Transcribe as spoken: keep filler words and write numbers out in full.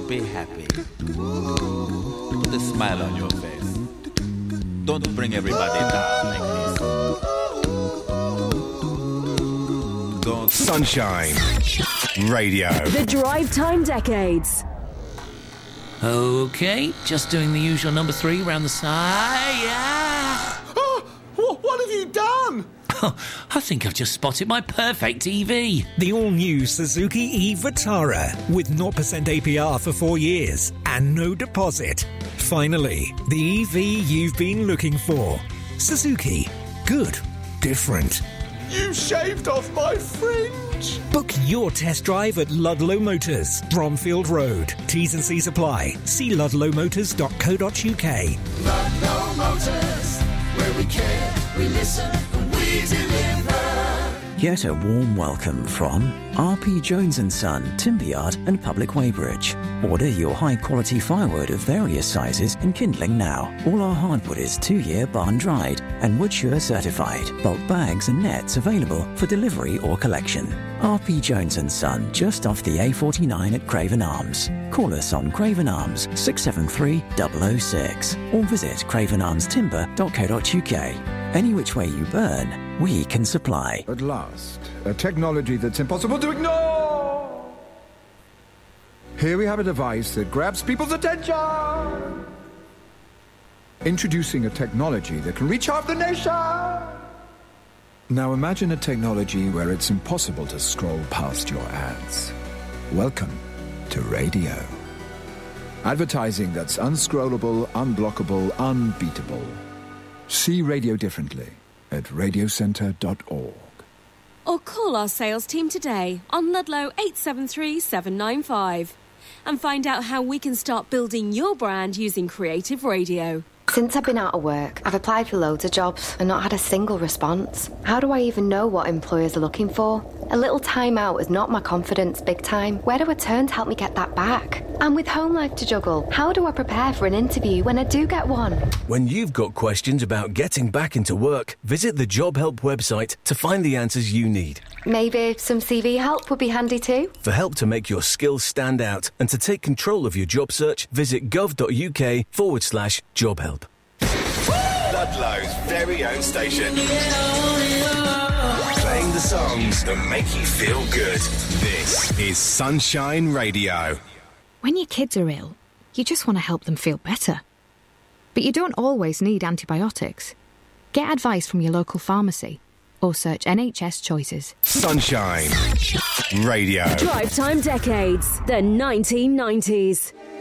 be happy. Put a smile on your face. Don't bring everybody down like this. Don't. Sunshine Radio. The Drive Time Decades. Okay, just doing the usual number three round the side. Yeah. Oh, what, what have you done? I think I've just spotted my perfect E V. The all-new Suzuki e-Vitara with zero percent A P R for four years and no deposit. Finally, the E V you've been looking for. Suzuki. Good. Different. You shaved off my fringe. Book your test drive at Ludlow Motors, Bromfield Road. T's and C's apply. See ludlow motors dot co dot uk. Ludlow Motors, where we care, we listen, and we deliver. Get a warm welcome from R P Jones and Son, Timberyard and Public Weybridge. Order your high-quality firewood of various sizes and kindling now. All our hardwood is two-year barn-dried and Woodsure certified. Bulk bags and nets available for delivery or collection. R P Jones and Son, just off the A forty-nine at Craven Arms. Call us on Craven Arms six seven three zero zero six or visit craven arms timber dot co dot uk. Any which way you burn, we can supply. At last, a technology that's impossible to ignore. Here we have a device that grabs people's attention. Introducing a technology that can reach half the nation. Now imagine a technology where it's impossible to scroll past your ads. Welcome to radio. Advertising that's unscrollable, unblockable, unbeatable. See radio differently at radio centre dot org. Or call our sales team today on Ludlow eight seven three seven nine five and find out how we can start building your brand using creative radio. Since I've been out of work, I've applied for loads of jobs and not had a single response. How do I even know what employers are looking for? A little time out has knocked my confidence big time. Where do I turn to help me get that back? And with home life to juggle, how do I prepare for an interview when I do get one? When you've got questions about getting back into work, visit the Job Help website to find the answers you need. Maybe some C V help would be handy too. For help to make your skills stand out and to take control of your job search, visit gov.uk forward slash job help. Ludlow's very own station. Playing the songs that make you feel good. This is Sunshine Radio. When your kids are ill, you just want to help them feel better. But you don't always need antibiotics. Get advice from your local pharmacy or search N H S Choices. Sunshine Radio. Drive Time Decades, the nineteen nineties.